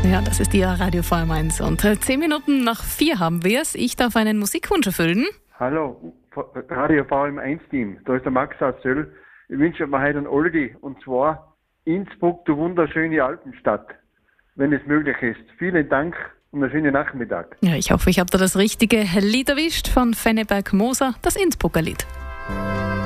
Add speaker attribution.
Speaker 1: Ja, das ist Ihr Radio VM1 und 10 Minuten nach 4 haben wir es. Ich darf einen Musikwunsch erfüllen.
Speaker 2: Hallo, Radio VM1-Team, da ist der Max aus Söll. Ich wünsche mir heute einen Oldie, und zwar Innsbruck, du wunderschöne Alpenstadt, wenn es möglich ist. Vielen Dank und einen schönen Nachmittag.
Speaker 1: Ja, ich hoffe, ich habe da das richtige Lied erwischt von Fenneberg Moser, das Innsbrucker Lied.